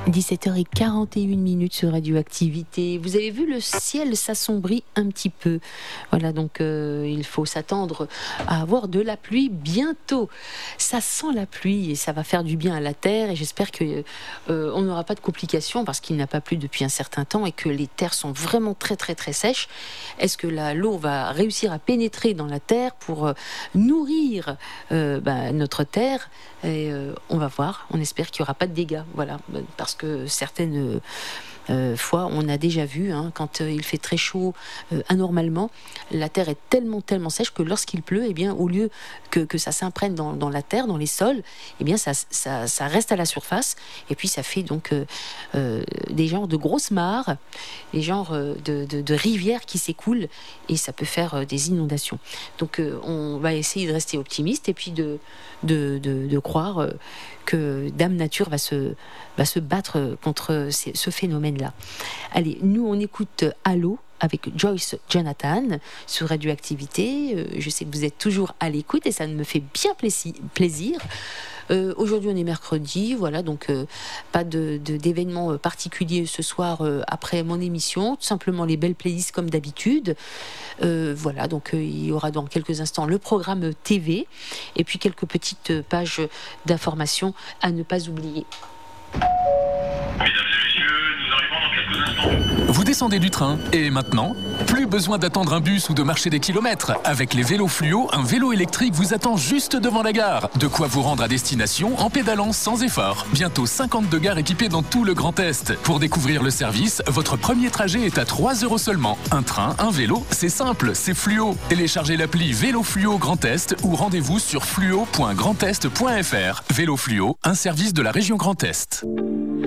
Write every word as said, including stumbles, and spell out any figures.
dix-sept heures quarante et une minutes sur Radioactivité. Vous avez vu, le ciel s'assombrit un petit peu. Voilà, donc euh, il faut s'attendre à avoir de la pluie bientôt. Ça sent la pluie et ça va faire du bien à la terre. Et j'espère que euh, on n'aura pas de complications parce qu'il n'a pas plu depuis un certain temps et que les terres sont vraiment très très très sèches. Est-ce que la, l'eau va réussir à pénétrer dans la terre pour euh, nourrir euh, bah, notre terre? Et euh, on va voir. On espère qu'il n'y aura pas de dégâts. Voilà, parce que certaines euh, fois, on a déjà vu, hein, quand euh, il fait très chaud euh, anormalement, la terre est tellement tellement sèche que lorsqu'il pleut, eh bien, au lieu que, que ça s'imprègne dans, dans la terre, dans les sols, eh bien, ça, ça, ça reste à la surface. Et puis, ça fait donc euh, euh, des genres de grosses mares, des genres euh, de, de, de rivières qui s'écoulent, et ça peut faire euh, des inondations. Donc, euh, on va essayer de rester optimiste et puis de, de, de, de croire euh, que Dame Nature va se, va se battre contre ces, ce phénomène-là. Allez, nous, on écoute Allô avec Joyce Jonathan sur Radioactivité. Euh, je sais que vous êtes toujours à l'écoute et ça me fait bien plaisir. plaisir. Euh, aujourd'hui, on est mercredi, voilà, donc euh, pas de, de, d'événement particulier ce soir euh, après mon émission, tout simplement les belles playlists comme d'habitude. Euh, voilà, donc euh, il y aura dans quelques instants le programme T V et puis quelques petites pages d'informations à ne pas oublier. Mesdames et messieurs, nous arrivons dans quelques instants. Vous descendez du train et maintenant, plus besoin d'attendre un bus ou de marcher des kilomètres. Avec les vélos fluo, un vélo électrique vous attend juste devant la gare. De quoi vous rendre à destination en pédalant sans effort. Bientôt cinquante-deux gares équipées dans tout le Grand Est. Pour découvrir le service, votre premier trajet est à trois euros seulement. Un train, un vélo, c'est simple, c'est fluo. Téléchargez l'appli Vélo Fluo Grand Est ou rendez-vous sur fluo point grand est point f r. Vélo Fluo, un service de la région Grand Est.